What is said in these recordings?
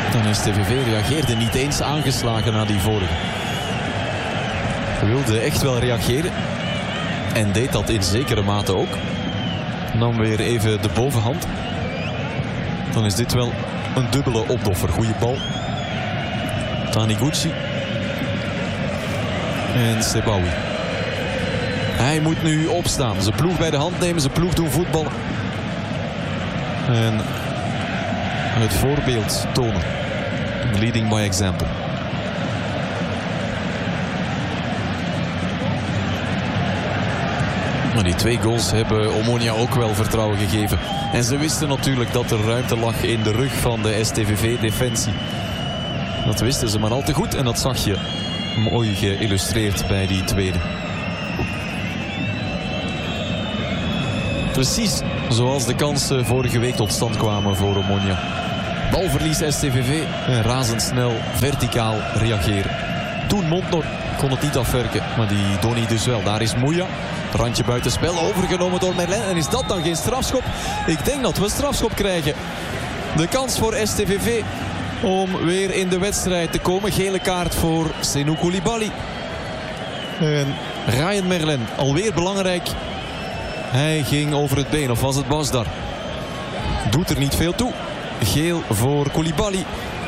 Dan STVV reageerde niet eens aangeslagen na die vorige. Wilde echt wel reageren. En deed dat in zekere mate ook. Nam weer even de bovenhand. Dan is dit wel een dubbele opdoffer. Goeie bal. Taniguchi. En Sebaoui. Hij moet nu opstaan. Zijn ploeg bij de hand nemen. Zijn ploeg doen voetballen. En het voorbeeld tonen. Leading by example. Maar die 2 goals hebben Omonia ook wel vertrouwen gegeven. En ze wisten natuurlijk dat er ruimte lag in de rug van de STVV-defensie. Dat wisten ze maar al te goed. En dat zag je mooi geïllustreerd bij die tweede. Precies zoals de kansen vorige week tot stand kwamen voor Omonia. Balverlies STVV en razendsnel verticaal reageren. Toen Montnor kon het niet afwerken, maar die Donny dus wel. Daar is Mouya. Randje buitenspel overgenomen door Merlin. En is dat dan geen strafschop? Ik denk dat we een strafschop krijgen. De kans voor STVV om weer in de wedstrijd te komen. Gele kaart voor Senou Koulibaly. En Ryan Merlin, alweer belangrijk. Hij ging over het been, of was het Basdar? Doet er niet veel toe. Geel voor Koulibaly.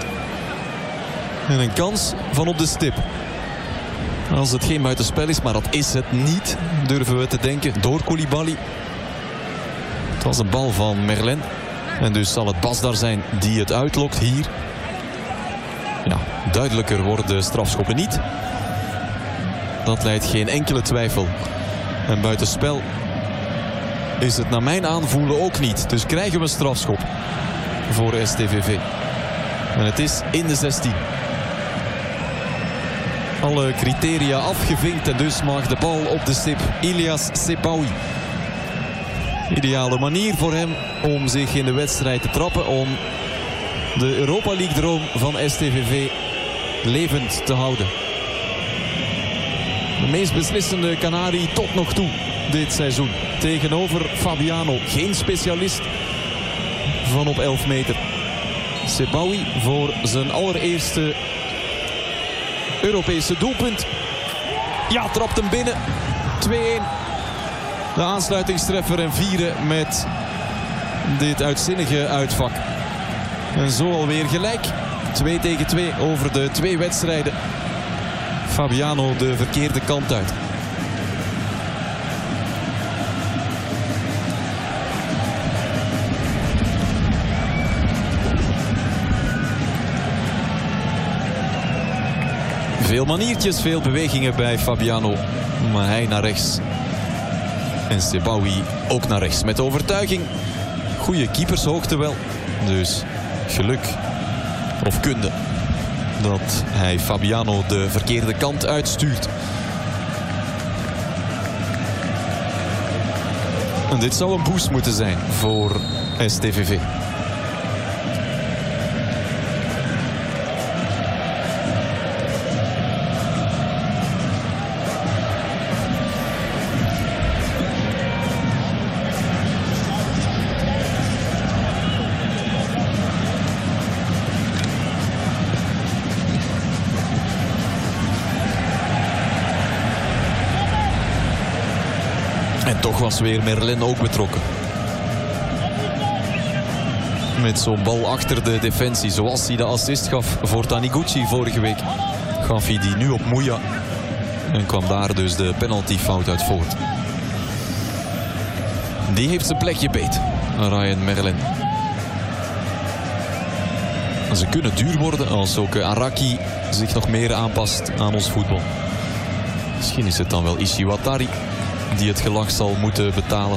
En een kans van op de stip. Als het geen buitenspel is, maar dat is het niet, durven we te denken, door Koulibaly. Het was een bal van Merlin. En dus zal het Basdar zijn die het uitlokt hier. Ja, duidelijker worden de strafschoppen niet. Dat leidt geen enkele twijfel. En buitenspel is het naar mijn aanvoelen ook niet. Dus krijgen we een strafschop voor STVV. En het is in de 16. Alle criteria afgevinkt en dus mag de bal op de stip. Ilias Sebaoui. Ideale manier voor hem om zich in de wedstrijd te trappen. Om de Europa League droom van STVV levend te houden. De meest beslissende Canarie tot nog toe dit seizoen. Tegenover Fabiano. Geen specialist van op 11 meter. Sebaoui voor zijn allereerste Europese doelpunt. Ja, trapt hem binnen. 2-1. De aansluitingstreffer en vieren met dit uitzinnige uitvak. En zo alweer gelijk. 2-2 over de 2 wedstrijden. Fabiano de verkeerde kant uit. Veel maniertjes, veel bewegingen bij Fabiano. Maar hij naar rechts. En Sebaoui ook naar rechts. Met overtuiging. Goede keepershoogte wel. Dus geluk. Of kunde. Dat hij Fabiano de verkeerde kant uitstuurt. En dit zou een boost moeten zijn voor STVV. En toch was weer Merlin ook betrokken. Met zo'n bal achter de defensie. Zoals hij de assist gaf voor Taniguchi vorige week. Gaf hij die nu op Mouya. En kwam daar dus de penaltyfout uit voort. Die heeft zijn plekje beet. Ryan Merlin. En ze kunnen duur worden als ook Araki zich nog meer aanpast aan ons voetbal. Misschien is het dan wel Ishiwatari die het gelag zal moeten betalen.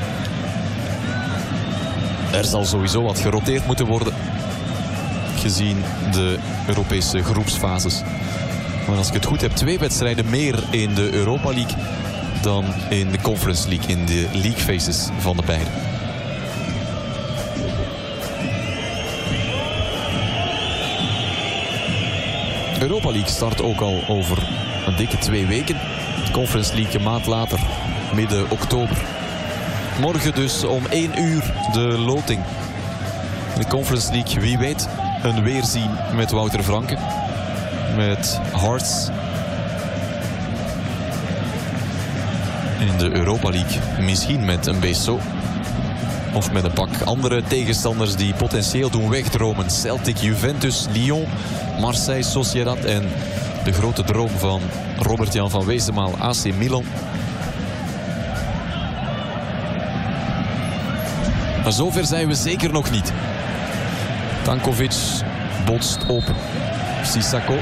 Er zal sowieso wat geroteerd moeten worden, gezien de Europese groepsfases. Maar als ik het goed heb, 2 wedstrijden meer in de Europa League dan in de Conference League, in de league phases van de beide. Europa League start ook al over een dikke 2 weken. Conference League een maand later, midden oktober. Morgen dus om 1 uur de loting. De Conference League, wie weet, een weerzien met Wouter Franke. Met Hearts. In de Europa League misschien met een Besso. Of met een pak andere tegenstanders die potentieel doen wegdromen. Celtic, Juventus, Lyon, Marseille, Sociedad en de grote droom van Robert-Jan van Wezenmaal, AC Milan. Maar zover zijn we zeker nog niet. Tankovic botst op Sissako.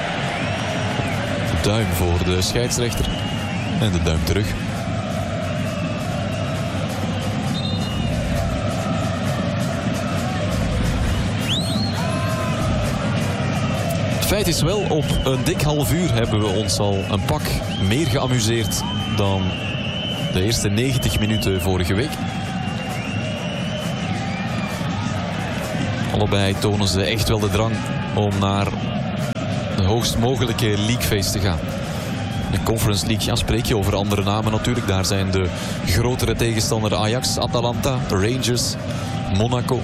De duim voor de scheidsrechter. En de duim terug. Het feit is wel, op een dik half uur hebben we ons al een pak meer geamuseerd dan de eerste 90 minuten vorige week. Allebei tonen ze echt wel de drang om naar de hoogst mogelijke leagueface te gaan. De Conference League, ja, spreek je over andere namen natuurlijk. Daar zijn de grotere tegenstander Ajax, Atalanta, Rangers, Monaco.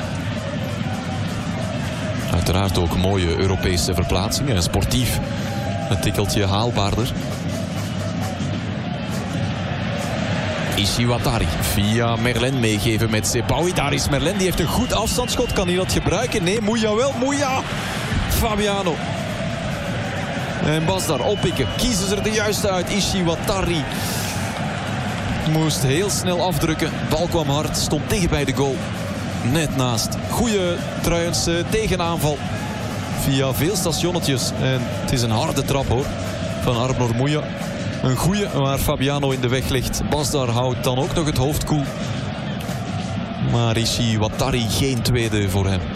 Uiteraard ook mooie Europese verplaatsingen. Sportief een tikkeltje haalbaarder. Ishiwatari via Merlin meegeven met Sebaoui. Daar is Merlin, die heeft een goed afstandsschot. Kan hij dat gebruiken? Nee, Mouya wel. Mouya! Fabiano. En Basdar oppikken. Kiezen ze er de juiste uit. Ishiwatari moest heel snel afdrukken. Bal kwam hard, stond dicht bij de goal. Net naast. Goeie trouwens tegenaanval. Via veel stationnetjes. En het is een harde trap hoor. Van Arnor Mouya. Een goeie waar Fabiano in de weg ligt. Basdar houdt dan ook nog het hoofd koel. Maar Ishiwatari geen tweede voor hem.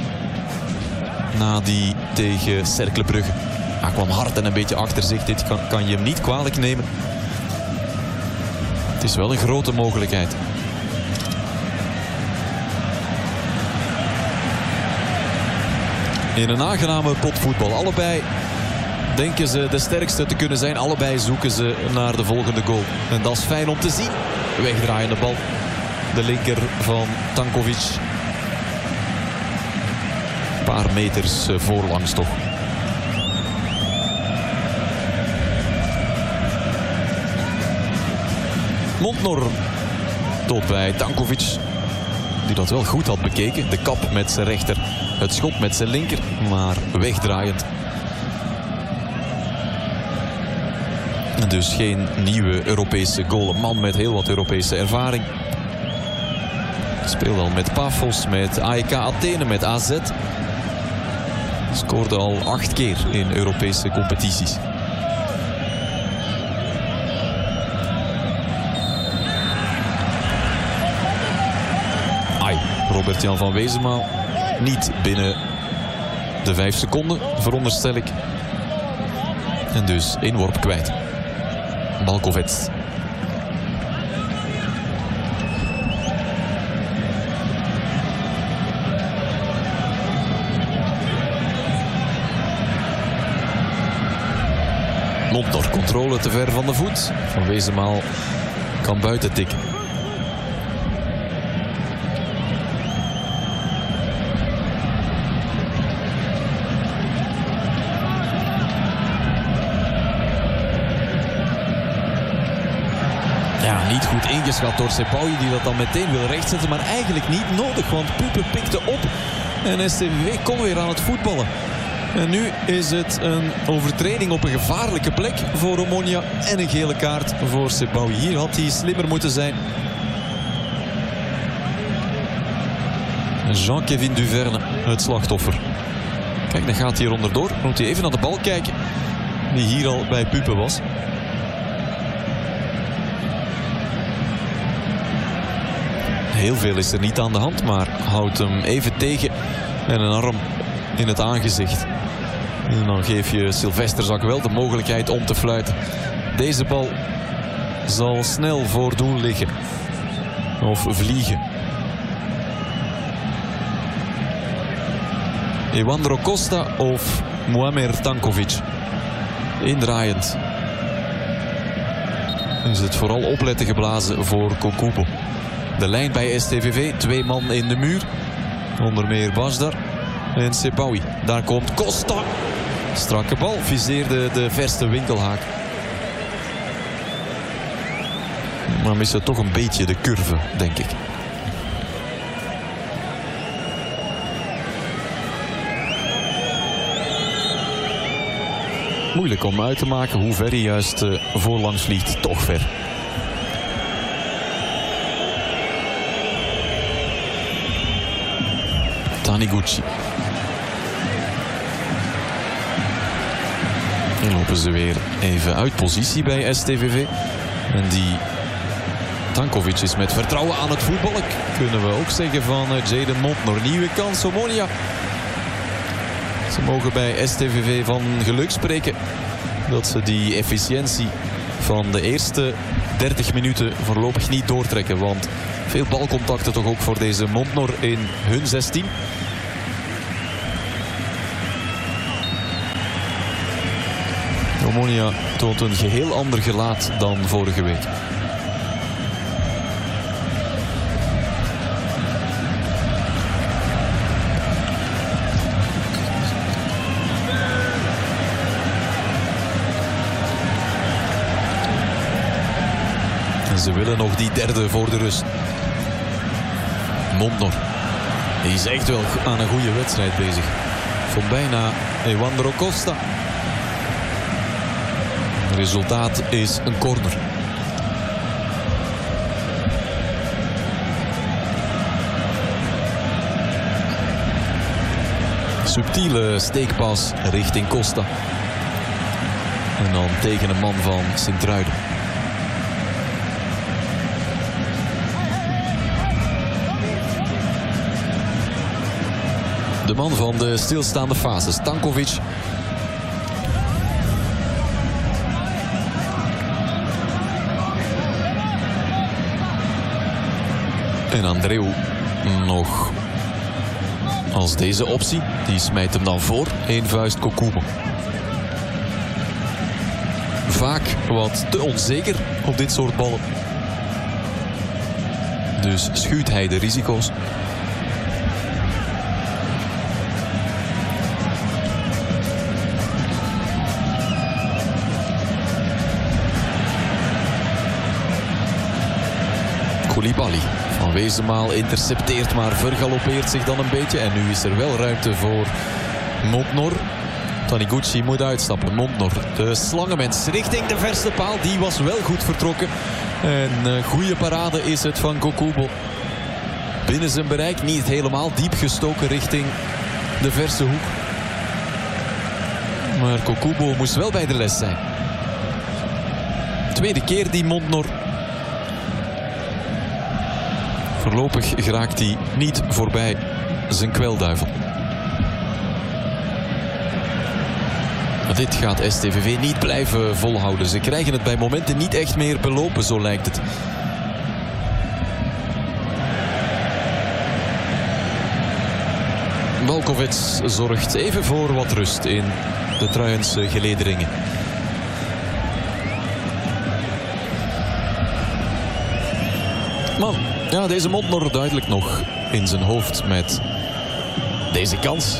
Na die tegen Cercle Brugge. Hij kwam hard en een beetje achter zich. Dit kan je hem niet kwalijk nemen. Het is wel een grote mogelijkheid. In een aangename pot voetbal. Allebei denken ze de sterkste te kunnen zijn. Allebei zoeken ze naar de volgende goal. En dat is fijn om te zien. Wegdraaiende bal. De linker van Tankovic. Een paar meters voorlangs toch. Montnor tot bij Tankovic. Die dat wel goed had bekeken. De kap met zijn rechter. Het schot met zijn linker. Maar wegdraaiend. En dus geen nieuwe Europese goal. Een man met heel wat Europese ervaring. Speelde al met Pafos, met AEK Athene, met AZ. Scoorde al 8 keer in Europese competities. Robert-Jan van Wezenmaal niet binnen de 5 seconden, veronderstel ik. En dus inworp kwijt. Balkovets. Montnor, controle te ver van de voet. Van Wezenmaal kan buiten tikken. Niet goed ingeschat door Sebaoui, die dat dan meteen wil rechtzetten. Maar eigenlijk niet nodig, want Pupe pikte op. En STVV kon weer aan het voetballen. En nu is het een overtreding op een gevaarlijke plek voor Omonia. En een gele kaart voor Sebaoui. Hier had hij slimmer moeten zijn. Jean-Kevin Duverne, het slachtoffer. Kijk, dan gaat hij er onderdoor. Dan moet hij even naar de bal kijken. Die hier al bij Pupe was. Heel veel is er niet aan de hand, maar houdt hem even tegen en een arm in het aangezicht. En dan geef je Silvesterzak wel de mogelijkheid om te fluiten. Deze bal zal snel voor doel liggen. Of vliegen. Ewandro Costa of Muamer Tankovic. Indraaiend. Is het vooral opletten geblazen voor Kokubo. De lijn bij STVV, 2 man in de muur. Onder meer Basdar. En Sebaoui. Daar komt Costa. Strakke bal, viseerde de verste winkelhaak. Maar miste toch een beetje de curve, denk ik. Moeilijk om uit te maken hoe ver hij juist voorlangs vliegt. Toch ver. Taniguchi. En lopen ze weer even uit positie bij STVV. En die Tankovic is met vertrouwen aan het voetballen. Kunnen we ook zeggen van Jayden Montnor. Nieuwe kans, Omonia. Ze mogen bij STVV van geluk spreken dat ze die efficiëntie van de eerste 30 minuten voorlopig niet doortrekken. Want veel balcontacten toch ook voor deze Montnor in hun 16. Omonia toont een geheel ander gelaat dan vorige week. En ze willen nog die derde voor de rust. Montnor. Die is echt wel aan een goede wedstrijd bezig. Van bijna Ewandro Costa. Het resultaat is een corner. Subtiele steekpas richting Costa. En dan tegen een man van Sint-Truiden. De man van de stilstaande fases, Tankovic. En Andreu nog als deze optie. Die smijt hem dan voor. Eén vuist Kokubo. Vaak wat te onzeker op dit soort ballen. Dus schuwt hij de risico's. Koulibaly van Wezenmaal intercepteert, maar vergalopeert zich dan een beetje. En nu is er wel ruimte voor Montnor. Taniguchi moet uitstappen. Montnor, de slangenmens richting de verste paal. Die was wel goed vertrokken. En goede parade is het van Kokubo. Binnen zijn bereik, niet helemaal diep gestoken richting de verse hoek. Maar Kokubo moest wel bij de les zijn. Tweede keer die Montnor. Voorlopig geraakt hij niet voorbij zijn kwelduivel. Maar dit gaat STVV niet blijven volhouden. Ze krijgen het bij momenten niet echt meer belopen, zo lijkt het. Valkovic zorgt even voor wat rust in de Truijense gelederingen. Man, ja, deze Montnor duidelijk nog in zijn hoofd met deze kans.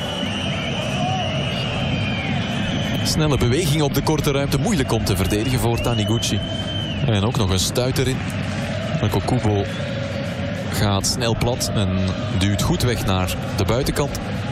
Snelle beweging op de korte ruimte. Moeilijk om te verdedigen voor Taniguchi. En ook nog een stuit erin. Maar Kokubo gaat snel plat en duwt goed weg naar de buitenkant.